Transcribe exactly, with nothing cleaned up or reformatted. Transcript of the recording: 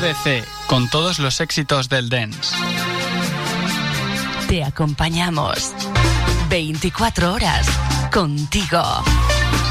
D C, con todos los éxitos del dance. Te acompañamos veinticuatro horas contigo.